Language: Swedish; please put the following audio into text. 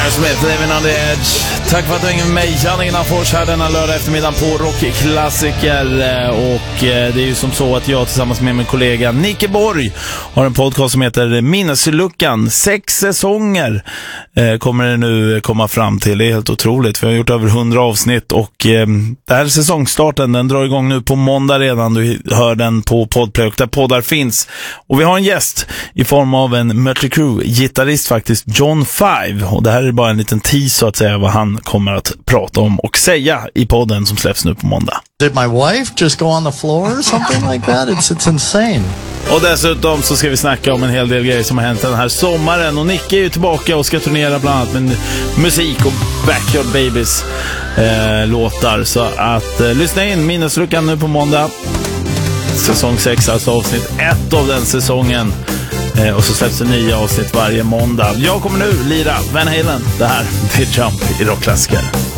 Aerosmith, Living on the Edge. Tack för att du hänger med mig, Janne Innanfors, här denna lördag eftermiddag på Rockklassiker. Och det är ju som så att jag tillsammans med min kollega Nicke Borg har en podcast som heter Minnesluckan. 6 säsonger kommer det nu komma fram till. Det är helt otroligt. Vi har gjort över 100 avsnitt och det här säsongstarten, den drar igång nu på måndag redan. Du hör den på Podplay och där poddar finns. Och vi har en gäst i form av en Mötley Crüe-gitarrist faktiskt, John Five. Och det här är bara en liten tease så att säga vad han kommer att prata om och säga i podden som släpps nu på måndag. Did my wife just go on the floor or something like that? It's insane. Och dessutom så ska vi snacka om en hel del grejer som har hänt den här sommaren. Och Nicke är ju tillbaka och ska turnera bland annat med musik och Backyard Babies låtar. Så att lyssna in Minnesluckan nu på måndag. Säsong 6, alltså avsnitt 1 av den säsongen. Och så släpps det nya avsnitt varje måndag. Jag kommer nu lira Van Halen. Det här är Jump i Rockklassiker.